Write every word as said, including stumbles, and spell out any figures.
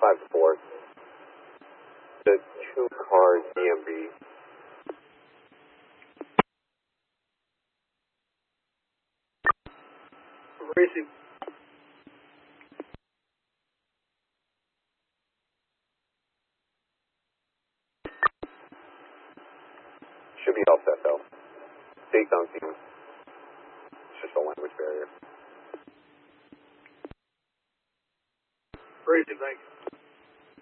five four. The two cars D M V. Racing. Should be all set though. Take down team. It's just a language barrier. Racing, thank you.